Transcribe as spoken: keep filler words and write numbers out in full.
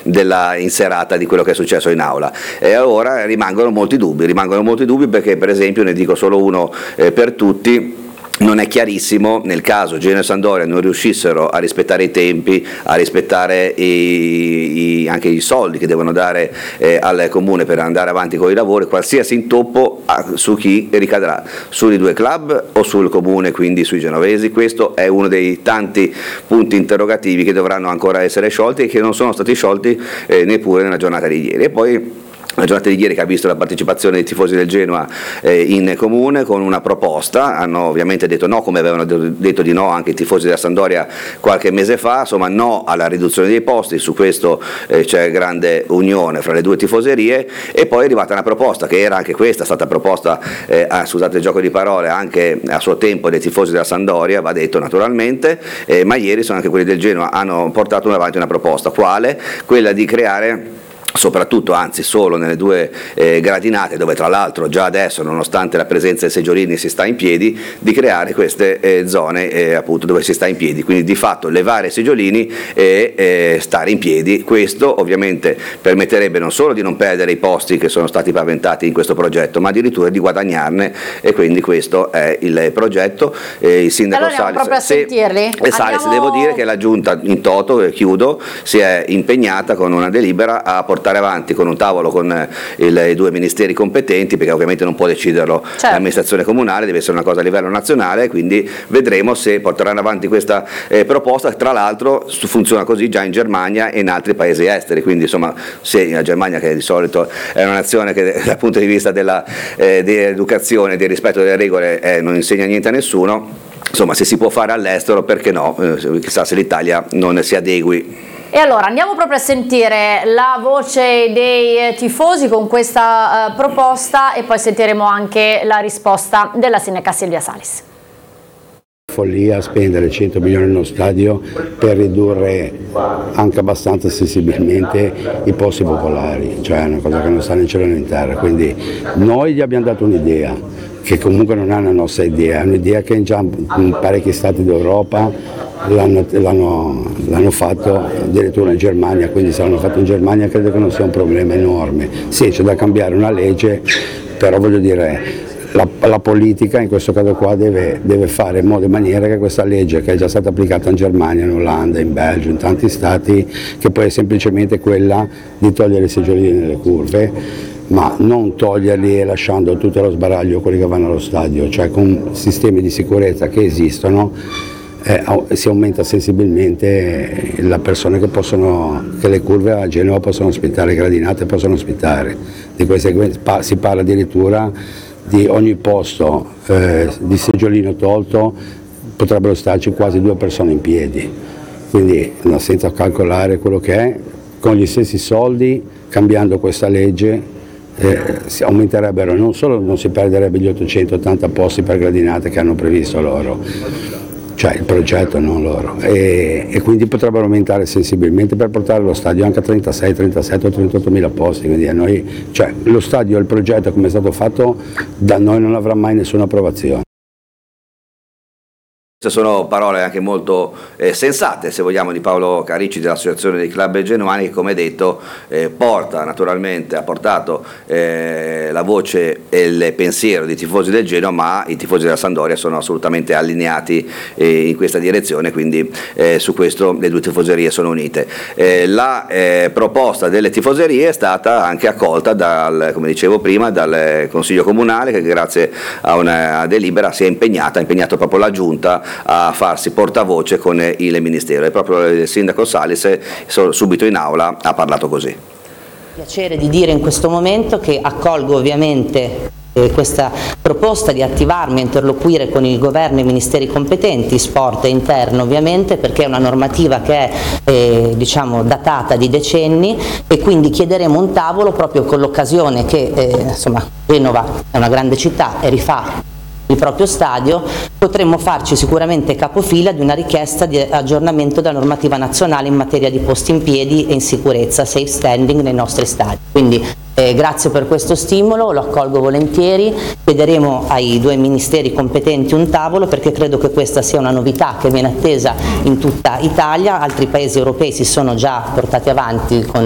della inserata di quello che è successo in aula. E ora rimangono molti dubbi, rimangono molti dubbi perché, per esempio, ne dico solo uno eh, per tutti. Non è chiarissimo nel caso Genoa e Sampdoria non riuscissero a rispettare i tempi, a rispettare i, i, anche i soldi che devono dare eh, al comune per andare avanti con i lavori, qualsiasi intoppo a, su chi ricadrà, sui due club o sul comune, quindi sui genovesi. Questo è uno dei tanti punti interrogativi che dovranno ancora essere sciolti e che non sono stati sciolti eh, neppure nella giornata di ieri. E poi la giornata di ieri che ha visto la partecipazione dei tifosi del Genoa eh, in comune con una proposta, hanno ovviamente detto no, come avevano detto di no anche i tifosi della Sampdoria qualche mese fa, insomma no alla riduzione dei posti, su questo eh, c'è grande unione fra le due tifoserie. E poi è arrivata una proposta che era anche questa, è stata proposta, eh, ah, scusate il gioco di parole, anche a suo tempo dei tifosi della Sampdoria, va detto naturalmente, eh, ma ieri sono anche quelli del Genoa, hanno portato avanti una proposta, quale? Quella di creare, soprattutto, anzi solo nelle due eh, gradinate, dove tra l'altro già adesso, nonostante la presenza dei seggiolini, si sta in piedi, di creare queste eh, zone eh, appunto dove si sta in piedi, quindi di fatto levare i seggiolini e eh, stare in piedi. Questo ovviamente permetterebbe non solo di non perdere i posti che sono stati paventati in questo progetto, ma addirittura di guadagnarne, e quindi questo è il progetto. Eh, il sindaco allora Salis, proprio a se, sentirli. e Salis, Andiamo... devo dire che la giunta in toto, eh, chiudo, si è impegnata con una delibera a portare avanti con un tavolo con il, i due ministeri competenti, perché ovviamente non può deciderlo certo. l'amministrazione comunale, deve essere una cosa a livello nazionale, quindi vedremo se porteranno avanti questa eh, proposta. Tra l'altro funziona così già in Germania e in altri paesi esteri, quindi insomma se la Germania, che di solito è una nazione che dal punto di vista della, eh, dell'educazione e del rispetto delle regole eh, non insegna niente a nessuno, insomma se si può fare all'estero perché no, eh, chissà se l'Italia non si adegui. E allora andiamo proprio a sentire la voce dei tifosi con questa uh, proposta, e poi sentiremo anche la risposta della sindaca Silvia Salis. Follia spendere cento milioni in uno stadio per ridurre anche abbastanza sensibilmente i posti popolari, cioè è una cosa che non sta né in cielo né in terra. Quindi noi gli abbiamo dato un'idea che comunque non è una nostra idea, è un'idea che già in parecchi stati d'Europa l'hanno, l'hanno, l'hanno fatto, addirittura in Germania, quindi se l'hanno fatto in Germania credo che non sia un problema enorme. Sì, c'è da cambiare una legge, però voglio dire, la, la politica in questo caso qua deve, deve fare in modo e maniera che questa legge, che è già stata applicata in Germania, in Olanda, in Belgio, in tanti stati, che poi è semplicemente quella di togliere i seggiolini nelle curve, ma non toglierli e lasciando tutto lo sbaraglio quelli che vanno allo stadio, cioè con sistemi di sicurezza che esistono eh, si aumenta sensibilmente la persone che possono, che le curve a Genova possono ospitare, le gradinate possono ospitare. Di conseguenza si parla addirittura di ogni posto eh, di seggiolino tolto potrebbero starci quasi due persone in piedi, quindi senza calcolare quello che è, con gli stessi soldi, cambiando questa legge, Eh, si aumenterebbero, non solo non si perderebbe gli ottocentottanta posti per gradinate che hanno previsto loro, cioè il progetto, non loro, e, e quindi potrebbero aumentare sensibilmente per portare lo stadio anche a trentasei, trentasette o trentotto mila posti. Quindi a noi, cioè, lo stadio, il progetto come è stato fatto, da noi non avrà mai nessuna approvazione. Queste sono parole anche molto eh, sensate, se vogliamo, di Paolo Caricci dell'Associazione dei Club Genuani, che come detto eh, porta naturalmente, ha portato eh, la voce e il pensiero dei tifosi del Genoa, ma i tifosi della Sampdoria sono assolutamente allineati eh, in questa direzione, quindi eh, su questo le due tifoserie sono unite. Eh, la eh, proposta delle tifoserie è stata anche accolta dal, come dicevo prima, dal Consiglio Comunale, che grazie a una delibera si è impegnata, ha impegnato proprio la Giunta a farsi portavoce con il Ministero, e proprio il sindaco Salis subito in aula ha parlato così. Piacere di dire in questo momento che accolgo ovviamente eh, questa proposta di attivarmi a interloquire con il governo e i ministeri competenti, sport e interno ovviamente, perché è una normativa che è eh, diciamo datata di decenni, e quindi chiederemo un tavolo proprio con l'occasione che eh, insomma Genova è una grande città e rifà il proprio stadio, potremmo farci sicuramente capofila di una richiesta di aggiornamento della normativa nazionale in materia di posti in piedi e in sicurezza, safe standing nei nostri stadi. Quindi eh, grazie per questo stimolo, lo accolgo volentieri, chiederemo ai due ministeri competenti un tavolo, perché credo che questa sia una novità che viene attesa in tutta Italia. Altri paesi europei si sono già portati avanti con